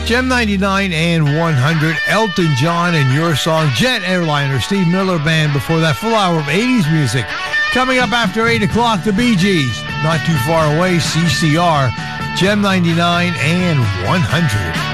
Gem 99 and 100, Elton John and Your Song, Jet Airliner, Steve Miller Band. Before that, full hour of 80s music. Coming up after 8 o'clock, the Bee Gees. Not too far away, CCR, Gem 99 and 100.